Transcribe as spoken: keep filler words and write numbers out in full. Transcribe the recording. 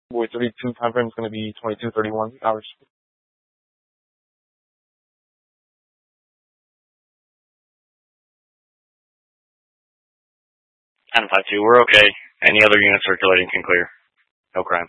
Boy thirty-two time frame is going to be twenty-two thirty-one hours. ten five two, we're okay. Any other unit circulating can clear. No crime.